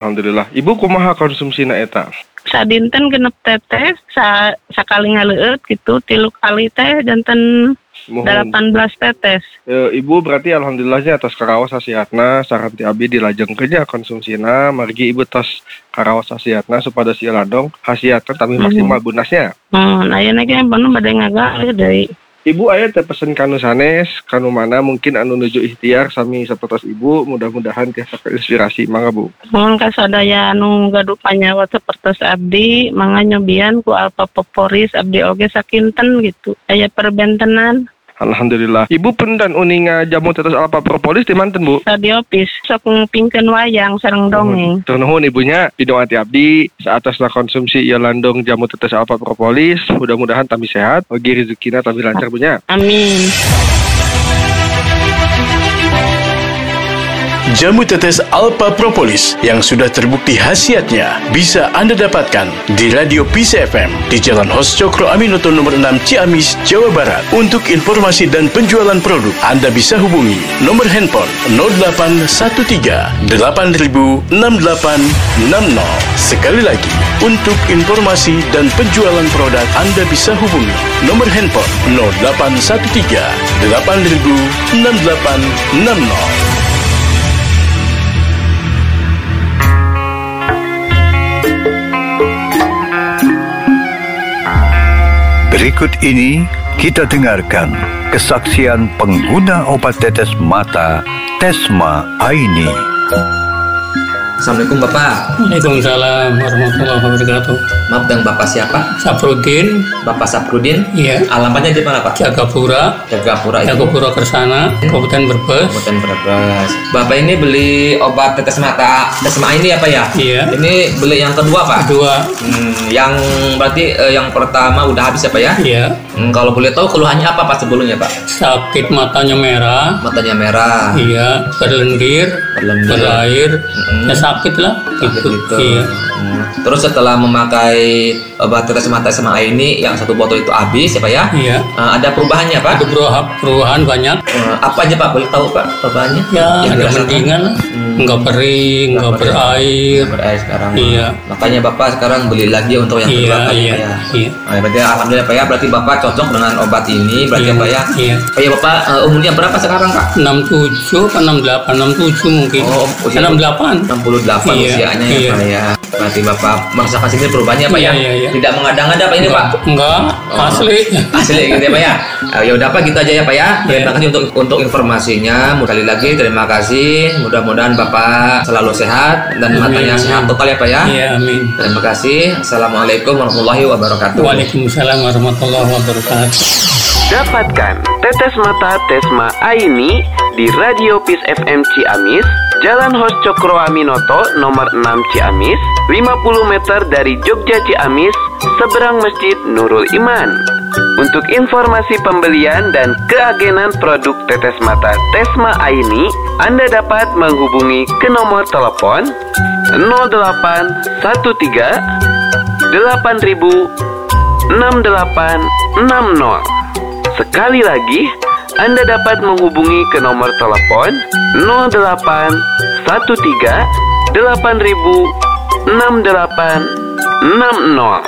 Alhamdulillah. Ibu kumaha konsumsina eta? Sadinten genep tetes, sakali ngaleueut gitu, 3 kali teh janten 18 tetes. Ibu berarti alhamdulillahnya atas karaos hasiatna saranti abdi dilajengkeun nya konsumsina margi ibu tos karaos hasiatna supados ieu ladong hasiatna tapi maksimal bunasnya. Ayeuna ge panu bade ngagalih deui. Ibu aya teh pesen kanu sanes, kanu mana mungkin anu nuju ikhtiar sami sapertos ibu, mudah-mudahan tiasa inspirasi mangga Bu. Mohon kasadaya anu gaduh panyawa sapertos abdi, mangga nyobian ku Alpha Propolis abdi oge sakinten gitu. Aya perbentenan. Alhamdulillah. Ibu pendan uninga jamu tetes Alpha Propolis di manten Bu? Radiopis, sok ngpingkeun wayang sareng dongeng. Tur nuhun ibunya, pidoati abdi saatasna konsumsi ieu landong jamu tetes Alpha Propolis, mudah-mudahan tampi sehat, oge rezekina tampi lancar bunya. Amin. Jamu tetes Alpha Propolis yang sudah terbukti khasiatnya bisa Anda dapatkan di Radio Peace FM di Jalan Hos Cokro Aminoto nomor 6 Ciamis, Jawa Barat. Untuk informasi dan penjualan produk, Anda bisa hubungi nomor handphone 0813 8000 6860. Sekali lagi, untuk informasi dan penjualan produk, Anda bisa hubungi nomor handphone 0813 8000 6860. Berikut ini kita dengarkan kesaksian pengguna obat tetes mata Tesma Aini. Assalamualaikum Bapak. Waalaikumsalam warahmatullahi wabarakatuh. Maaf, dengan Bapak siapa? Saprudin. Bapak Saprudin? Iya. Alamatnya di mana Pak? Jagapura Kersana, Kabupaten Brebes. Bapak ini beli obat tetes mata Tesma ini apa ya? Iya. Ini beli yang kedua Pak? Kedua. Yang berarti yang pertama udah habis ya Pak ya? Iya. Kalau boleh tahu keluhannya apa Pak sebelumnya Pak? Sakit matanya merah. Matanya merah. Iya. Berlendir. Berair. Ya sakit lah. Gitu. Iya. Terus setelah memakai obat tetes mata Tesma ini yang satu botol itu habis ya Pak ya? Iya. Ada perubahannya Pak? Ada perubahan banyak. Apa aja Pak? Boleh tahu Pak perubahannya? Ya, ada mendingan. Enggak kering, enggak berair. Berair sekarang. Iya. Makanya Bapak sekarang beli lagi untuk yang kedua Pak ya. Iya. Berarti alhamdulillah Pak ya, berarti Bapak cocok dengan obat ini berarti iya, Pak ya. Iya. Pak ya Bapak umurnya berapa sekarang Pak? 67 atau 68, 67 mungkin. Oh, usia 68. 68 iya, usianya iya. ya Pak ya. Berarti Bapak merasakan sini perubahannya Pak ya. Iya. Tidak mengada-ngada Pak ini Pak. Enggak, asli. Asli gitu ya Pak ya. Ya udah Pak, gitu aja ya Pak ya. Terima kasih untuk informasinya. Sekali lagi terima kasih. Mudah-mudahan Bapak selalu sehat dan matanya sehat total ya Pak ya. Iya, amin. Terima kasih. Assalamualaikum warahmatullahi wabarakatuh. Waalaikumsalam warahmatullahi wabarakatuh. Dapatkan tetes mata Tesma Aini di Radio Peace FM Ciamis, Jalan Hos Cokro Aminoto nomor 6 Ciamis, 50 meter dari Jogja Ciamis, seberang Masjid Nurul Iman. Untuk informasi pembelian dan keagenan produk tetes mata Tesma Aini, Anda dapat menghubungi ke nomor telepon 0813 8000 6860. Sekali lagi, Anda dapat menghubungi ke nomor telepon 0813 8000 6860.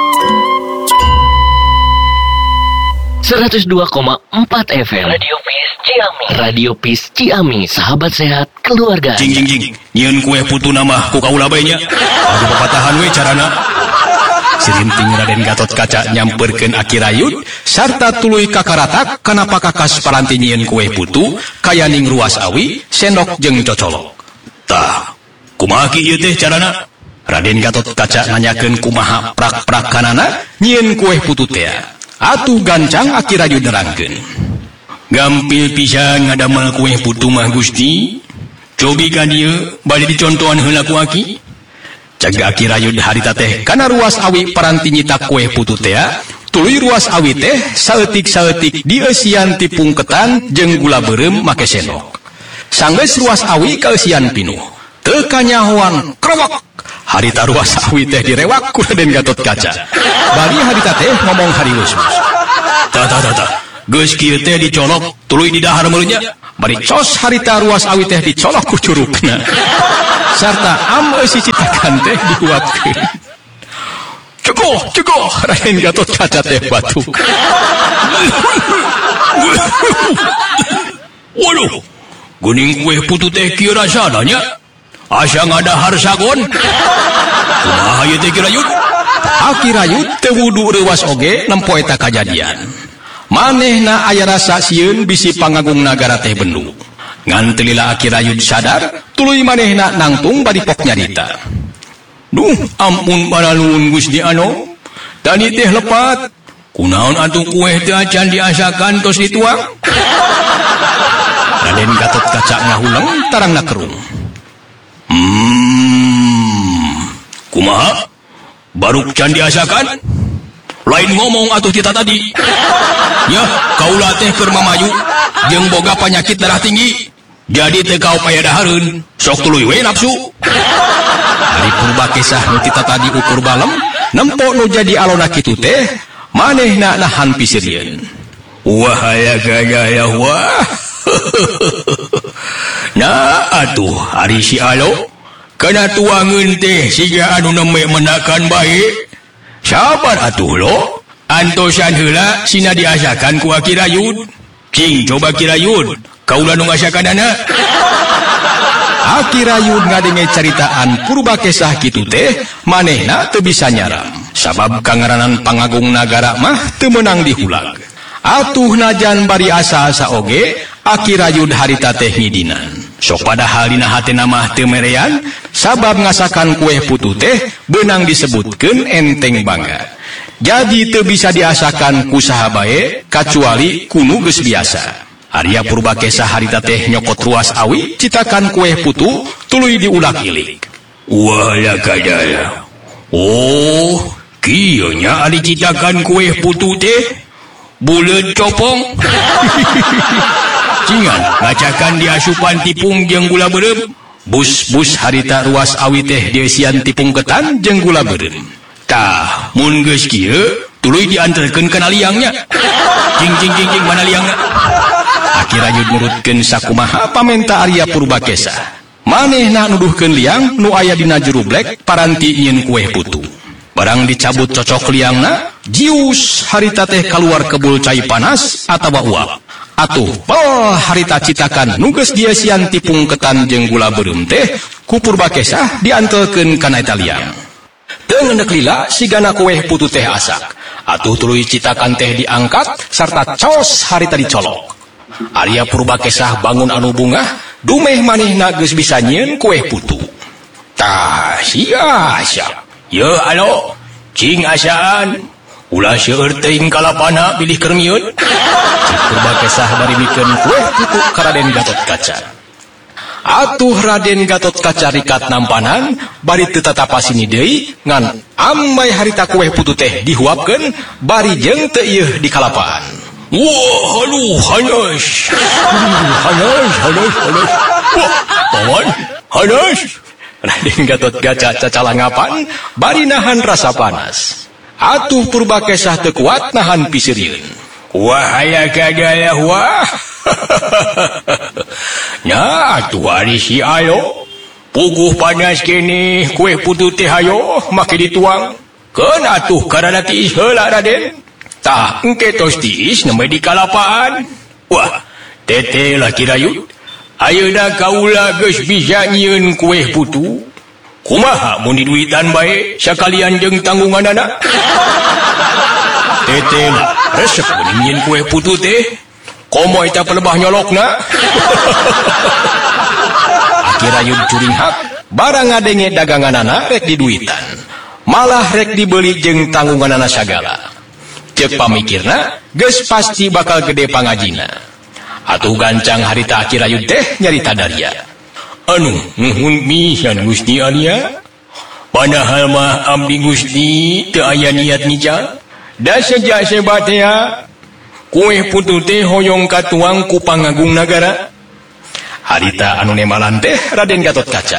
102,4 FM Radio Peace Ciamis. Radio Peace Ciamis, sahabat sehat keluarga. Jing nyeun kue putu nama ku kaula bae nya. Aduh papatahan we carana. Sirinting Raden Gatot Kaca nyamperkeun Aki Rayut sarta tuluy kakaratak kana pakakas paranti nyieun kue putu kayaning ruas awi sendok jeung cocolok. Tah, kumaha kieu teh carana? Raden Gatot Kaca nanyakeun kumaha prak-prakanana nyieun kue putu teh. Atuh gancang Aki Rayut nerangkeun. Gampil pisan ngadamel kue putu mah Gusti. Cobi ka dieu bade dicontohan heula ku Aki. Jaga Aki Rayut harita teh kana ruas awi paranti nyita kue putu teh tuluy ruas awi teh saeutik-saeutik dieusian tipung ketan jeung gula beureum make sendok. Sanggeus ruas awi kaeusian pinuh teu kanyahoan krewek harita ruas awi teh direwak ku Raden Gatot Kaca. Bari harita teh ngomong hariwus. Tah geus kieu teh dicolok tuluy di dahar meureunnya bari cos harita ruas awi teh dicolok ku curugna sarta eusi citakan teh dikuatkeun. Cegoh Raden Gatot Kaca teh batuk. Waduh, geuning kue putu teh kieu rasana nya asa ngadahar sagon. Kumaha ieu teh Kirayud? Kirayud teu wudu reuwas oge nempo eta kajadian. Manehna aya rasa sieun bisi pangagung nagara teh bendung. Ngan teu lila Kirayud sadar, tuluy manehna nangtung bari pok nyarita. Duh, ampun pananuhun Gusti Anom. Tadi teh lepat. Kunaon atuh kue teh acan diasakan tos dituang? Raden Gatot Kaca ngahuleng tarangna kerung. Kumaha? Baruk can diasakan? Lain ngomong atuh kita tadi. Ya, kaula teh keur mamayu jeung boga panyakit darah tinggi. Jadi teu kaupaya dahareun, sok tuluy we nafsu. Ari purba kesah nu kita tadi ukur balem, nempo nu jadi alona kitu teh, manehna nahan pisirieun. Wah aya gaya wah. Nah atuh ari si alo kana tuangeun teh siga anu neme menakan bae. Sabar atuh lo, antosan heula sina diasakan ku Kirayud. Cing coba Kirayud, kaula nu ngasakanana. Kirayud ngadenge caritaan purba kesah kitu teh, manehna teu bisa nyaram. Sabab kangaranan pangagung nagara mah teu meunang dihulag. Atuh najan bari asa-asa oge, Kirayud harita teh ngidinan. Sok padahal dina hatena mah teu merean, sabab ngasakan kue putu teh beunang disebutkeun enteng bangga. Jadi teu bisa diasakan ku saha bae kacuali kunu geus biasa. Arya purba kesah harita teh nyokot ruas awi citakan kue putu tuluy diulag ilik. Wah ya kadaya. Oh, kieu nya ari citakan kue putu teh buleud copong. Cingan ngacakan diasupan tipung jeung gula beureum. Bus harita ruas awi teh dieusian tipung ketan jeung gula beureum. Tah, mun geus kieu tuluy dianterkeun kana liangnya. Cing mana liangna? Kirayud nurutkeun sakumaha pamenta Arya purba kesah. Manehna nuduhkeun liang nu aya dina jurublek paranti nyieun kue putu. Barang dicabut cocok liangna, jius harita teh kaluar kebul cai panas atawa uap. Atuh pel harita citakan nu geus dieusian tipung ketan jeung gula beureum teh ku purba kesah diantelkeun kana eta liang. Teu ngendek lila sigana kue putu teh asak. Atuh tuluy citakan teh diangkat sarta cos harita dicolok. Arya purba kesah bangun anu bungah, dumeh manehna geus bisa nyieun kue putu. Tah sia. Ye alo, cing asaan. Ulah seueur teuing kalapana pilih keur nyieun. Cik purba kesah bari mikeun kue putu ka Raden Gatot Kaca. Atuh Raden Gatot Kaca rikat nampanan, bari teu tatapasini deui ngan ambay harita kue putu teh dihuapkeun, bari jeung teu ieuh di kalapaan. Wah, haluh, hanas. Wah, paman, hanas. Raden Gatot Kaca cacalangapan, bari nahan rasa panas. Atuh purba kesah teu kuat nahan pisirieun. Wah, aya kagaya wah. Nya, atuh ari si alo. Puguh panas kene, kue putu teh hayo, make dituang. Keun atuh karana tiis heula Raden. Tah, engke tos tiis nembe di kalapaan. Wah, tete lah Kirayud. Ayeuna kaula geus bisa nyieun kue putu. Kumaha mun diduitan bae sakalian jeung tanggunganana? Tete lah, resep geuning nyieun kue putu teh. Komo eta pelebah nyolokna. Kirayud curing hak, barang ngadenge daganganana rek diduitan. Malah rek dibeli jeung tanggunganana sagala. Cek pamikirna, geus pasti bakal gede pangajina. Atuh gancang harita Kirayud teh nyarita Daria. Anu, nuhun pisan Gusti Arya. Padahal mah abdi Gusti teu aya niat nijang. Da sejak sebatea kue putu teh hoyong katuang ku pangagung nagara. Harita anu nemalan teh Raden Gatot Kaca.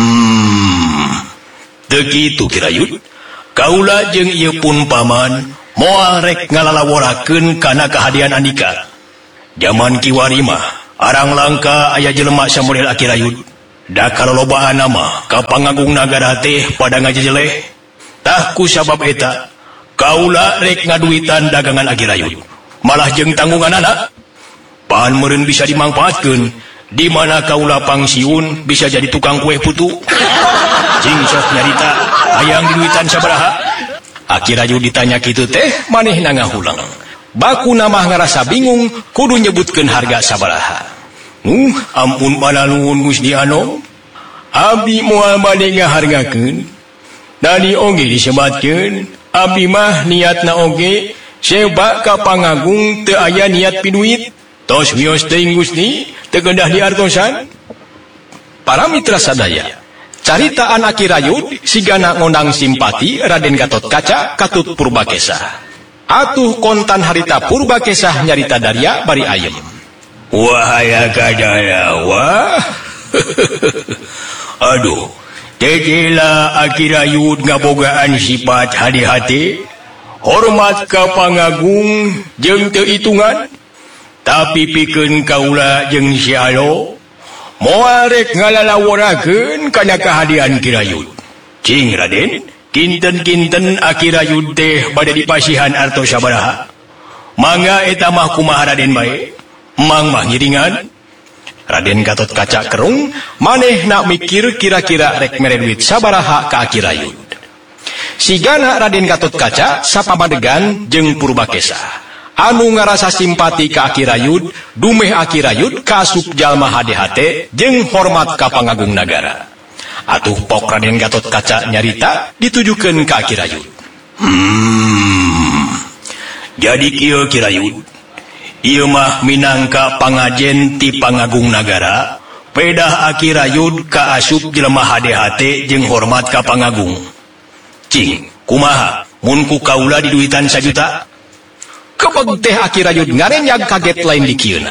Teu kitu Kirayud. Kaula jeung ieu pun paman moal rek ngalalaworakeun kana kahadian Andika. Zaman kiwari mah arang langka aya jelema samodel Aki Rayud. Da kalolobaan nama ka pangagung nagara teh pada ngajejeleh. Tah ku sabab eta kaula rek ngaduitan dagangan Aki Rayud. Malah jeung tanggunganana pan meureun bisa dimangpaatkeun di mana kaula pangsiun bisa jadi tukang kue putu. Cing sok nyarita hayang diduitan sabaraha? Aki Rayud ditanya kitu teh manehna ngahulang. Baku namah ngarasa bingung kudu nyebutkeun harga sabaraha. Ampun pananuhun Gusti Anom. Abdi moal bade ngahargakeun. Tadi oge disebatkeun, abdi mah niatna oge seba ka pangagung teu aya niat piduit. Tos wios teuing Gusti, teu kedah diartosan. Para mitra sadaya, caritaan Aki Rayud sigana ngondang simpati Raden Gatotkaca katut Purbakesah. Atuh kontan harita Purbakesah nyarita Darya bari ayem. Wahaya kadaya wah. Aduh, tetela Aki Rayud ngabogaan sifat hati-hati, hormat ka pangagung jeung teu itungan. Tapi pikeun kaula jeung si Alo moal rek ngalalaworakeun kana kahadian Ki Rayud. Cing Raden, kinten-kinten Aki Rayud teh bade dipasihan arto sabaraha? Mangga eta mah kumaha Raden bae? Mang mah ngiringan. Raden Gatotkaca kerung, manehna mikir kira-kira rek mere duit sabaraha ka Aki Rayud. Sigana Raden Gatotkaca sapamadegan jeung Purbakesah. Anu ngarasa simpati ka Aki Rayud, dumeh Aki Rayud kasup jalma hade-hate jeung hormat ka pangagung nagara. Atuh pok Raden Gatotkaca nyarita ditujukeun ka Aki Rayud. Jadi kieu Ki Rayud, ieu mah minangka pangajen ti pangagung nagara, pedah Aki Rayud ka asup jelema hade-hate jeung hormat ka pangagung. Cing, kumaha mun ku kaula diduitan 1 juta? Kebeg teh Aki Rayud ngarenyag kaget lain di kieuna.